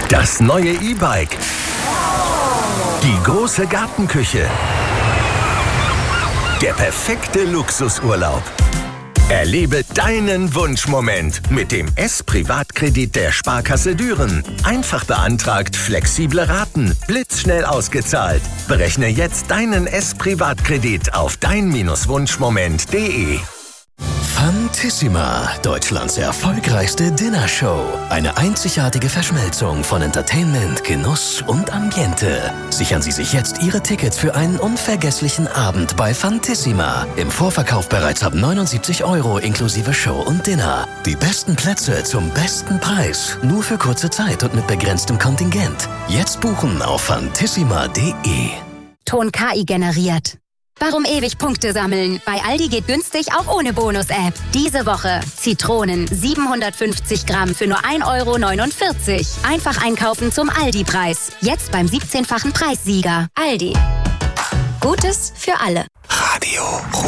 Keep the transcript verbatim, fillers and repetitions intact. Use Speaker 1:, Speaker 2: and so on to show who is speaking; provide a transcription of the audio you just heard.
Speaker 1: Das neue E-Bike. Die große Gartenküche. Der perfekte Luxusurlaub. Erlebe deinen Wunschmoment mit dem S-Privatkredit der Sparkasse Düren. Einfach beantragt, flexible Raten, blitzschnell ausgezahlt. Berechne jetzt deinen S-Privatkredit auf dein Wunschmoment punkt de.
Speaker 2: Fantissima, Deutschlands erfolgreichste Dinnershow. Eine einzigartige Verschmelzung von Entertainment, Genuss und Ambiente. Sichern Sie sich jetzt Ihre Tickets für einen unvergesslichen Abend bei Fantissima. Im Vorverkauf bereits ab neunundsiebzig Euro inklusive Show und Dinner. Die besten Plätze zum besten Preis. Nur für kurze Zeit und mit begrenztem Kontingent. Jetzt buchen auf fantissima punkt de.
Speaker 3: Ton K I generiert. Warum ewig Punkte sammeln? Bei Aldi geht günstig auch ohne Bonus-App. Diese Woche Zitronen siebenhundertfünfzig Gramm für nur ein Euro neunundvierzig. Einfach einkaufen zum Aldi-Preis. Jetzt beim siebzehnfachen Preissieger. Aldi. Gutes für alle.
Speaker 1: Radio